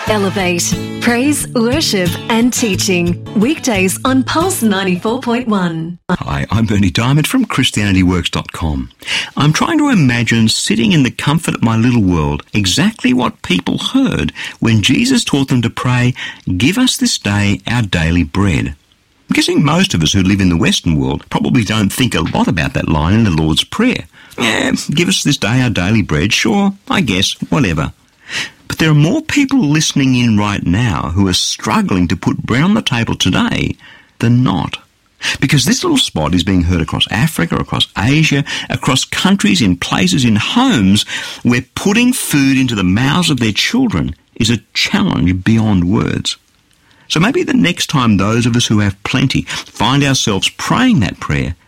Elevate. Praise, worship and teaching. Weekdays on Pulse 94.1. Hi, I'm Bernie Diamond from ChristianityWorks.com. I'm trying to imagine sitting in the comfort of my little world exactly what people heard when Jesus taught them to pray, "Give us this day our daily bread." I'm guessing most of us who live in the Western world probably don't think a lot about that line in the Lord's Prayer. Yeah, give us this day our daily bread, sure, I guess, whatever. But there are more people listening in right now who are struggling to put bread on the table today than not. Because this little spot is being heard across Africa, across Asia, across countries, in places, in homes where putting food into the mouths of their children is a challenge beyond words. So maybe the next time those of us who have plenty find ourselves praying that prayer,